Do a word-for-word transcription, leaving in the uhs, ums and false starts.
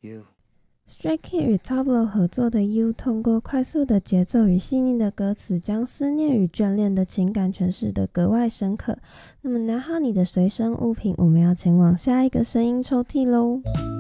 You Stray Kids 与 Tablo 合作的 You 通过快速的节奏与细腻的歌词，将思念与眷恋的情感诠释得格外深刻。那么拿好你的随身物品，我们要前往下一个声音抽屉咯。